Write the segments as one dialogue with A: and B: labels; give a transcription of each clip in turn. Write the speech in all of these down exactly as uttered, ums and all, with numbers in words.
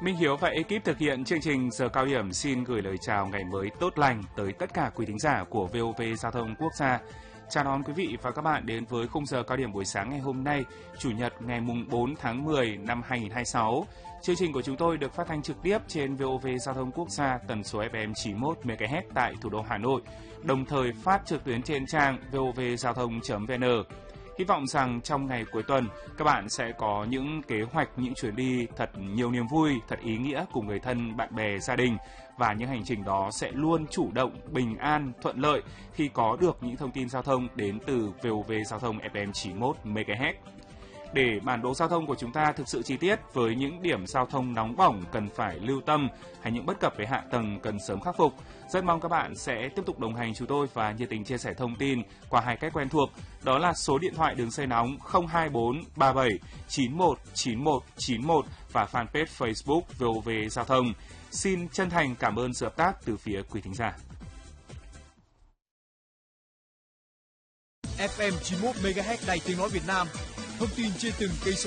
A: Minh Hiếu và ekip thực hiện chương trình Giờ Cao Điểm xin gửi lời chào ngày mới tốt lành tới tất cả quý thính giả của vê o vê Giao thông Quốc gia. Chào đón quý vị và các bạn đến với khung giờ cao điểm buổi sáng ngày hôm nay, Chủ nhật ngày bốn tháng mười năm hai nghìn không trăm hai mươi sáu. Chương trình của chúng tôi được phát thanh trực tiếp trên vê o vê Giao thông Quốc gia tần số ép em chín mươi mốt mê ga héc tại thủ đô Hà Nội, đồng thời phát trực tuyến trên trang vov giao thông chấm vn. Hy vọng rằng trong ngày cuối tuần, các bạn sẽ có những kế hoạch, những chuyến đi thật nhiều niềm vui, thật ý nghĩa cùng người thân, bạn bè, gia đình. Và những hành trình đó sẽ luôn chủ động, bình an, thuận lợi khi có được những thông tin giao thông đến từ vê o vê Giao thông ép em chín mươi mốt mê ga héc. Để bản đồ giao thông của chúng ta thực sự chi tiết với những điểm giao thông nóng bỏng cần phải lưu tâm hay những bất cập về hạ tầng cần sớm khắc phục, rất mong các bạn sẽ tiếp tục đồng hành chúng tôi và nhiệt tình chia sẻ thông tin qua hai cách quen thuộc, đó là số điện thoại đường dây nóng không hai bốn ba bảy chín một chín một chín một và fanpage Facebook vê o vê Giao thông. Xin chân thành cảm ơn sự hợp tác từ phía quý thính giả.
B: ép em chín mươi mốt mê ga héc Đài Tiếng nói Việt Nam. Thông tin trên từng cây số.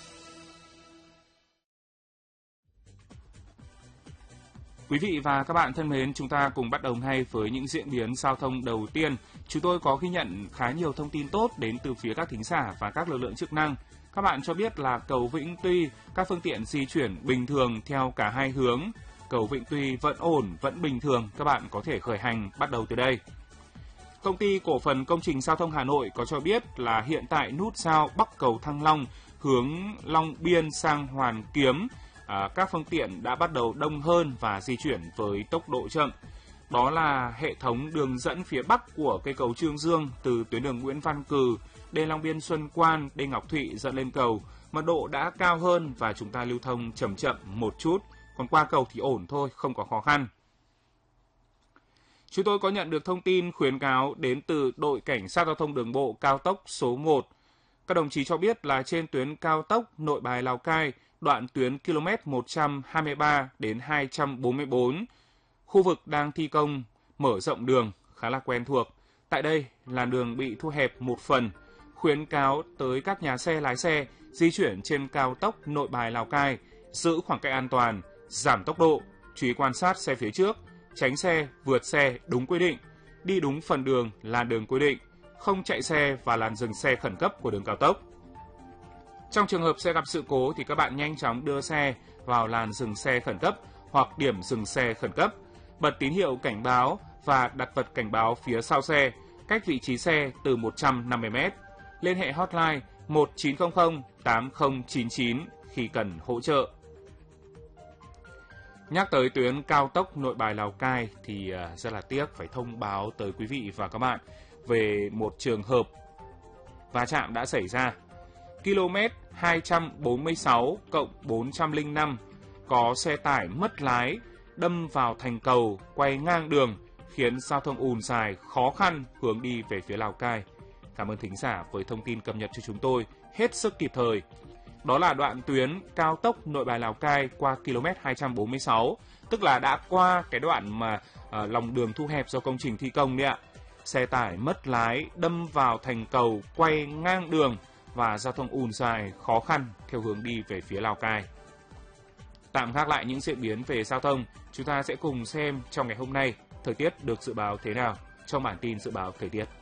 A: Quý vị và các bạn thân mến, chúng ta cùng bắt đầu ngay với những diễn biến giao thông đầu tiên. Chúng tôi có ghi nhận khá nhiều thông tin tốt đến từ phía các thính giả và các lực lượng chức năng. Các bạn cho biết là cầu Vĩnh Tuy, các phương tiện di chuyển bình thường theo cả hai hướng. Cầu Vĩnh Tuy vẫn ổn, vẫn bình thường, các bạn có thể khởi hành bắt đầu từ đây. Công ty Cổ phần Công trình Giao thông Hà Nội có cho biết là hiện tại nút giao Bắc cầu Thăng Long hướng Long Biên sang Hoàn Kiếm, à, các phương tiện đã bắt đầu đông hơn và di chuyển với tốc độ chậm. Đó là hệ thống đường dẫn phía Bắc của cây cầu Trương Dương từ tuyến đường Nguyễn Văn Cừ, đê Long Biên Xuân Quan, đê Ngọc Thụy dẫn lên cầu. Mật độ đã cao hơn và chúng ta lưu thông chậm chậm một chút, còn qua cầu thì ổn thôi, không có khó khăn. Chúng tôi có nhận được thông tin khuyến cáo đến từ đội Cảnh sát Giao thông Đường bộ cao tốc số một. Các đồng chí cho biết là trên tuyến cao tốc Nội Bài Lào Cai, đoạn tuyến ki lô mét một trăm hai mươi ba đến hai trăm bốn mươi bốn, khu vực đang thi công mở rộng đường khá là quen thuộc. Tại đây, làn đường bị thu hẹp một phần, khuyến cáo tới các nhà xe lái xe di chuyển trên cao tốc Nội Bài Lào Cai, giữ khoảng cách an toàn, giảm tốc độ, chú ý quan sát xe phía trước, tránh xe, vượt xe đúng quy định, đi đúng phần đường, làn đường quy định, không chạy xe và làn dừng xe khẩn cấp của đường cao tốc. Trong trường hợp xe gặp sự cố thì các bạn nhanh chóng đưa xe vào làn dừng xe khẩn cấp hoặc điểm dừng xe khẩn cấp, bật tín hiệu cảnh báo và đặt vật cảnh báo phía sau xe, cách vị trí xe từ một trăm năm mươi mét. Liên hệ hotline một chín không không tám không chín chín khi cần hỗ trợ. Nhắc tới tuyến cao tốc Nội Bài Lào Cai thì rất là tiếc phải thông báo tới quý vị và các bạn về một trường hợp va chạm đã xảy ra. ki lô mét hai trăm bốn mươi sáu cộng bốn trăm lẻ năm có xe tải mất lái đâm vào thành cầu quay ngang đường khiến giao thông ùn dài khó khăn hướng đi về phía Lào Cai. Cảm ơn thính giả với thông tin cập nhật cho chúng tôi hết sức kịp thời. Đó là đoạn tuyến cao tốc Nội Bài Lào Cai qua ki lô mét hai trăm bốn mươi sáu, tức là đã qua cái đoạn mà à, lòng đường thu hẹp do công trình thi công đấy ạ. Xe tải mất lái đâm vào thành cầu quay ngang đường và giao thông ùn dài khó khăn theo hướng đi về phía Lào Cai. Tạm gác lại những diễn biến về giao thông, chúng ta sẽ cùng xem trong ngày hôm nay thời tiết được dự báo thế nào trong bản tin dự báo thời tiết.